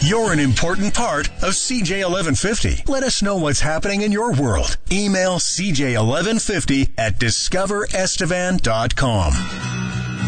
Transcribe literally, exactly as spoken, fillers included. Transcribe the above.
You're an important part of C J eleven fifty. Let us know what's happening in your world. Email C J eleven fifty at discover estevan dot com.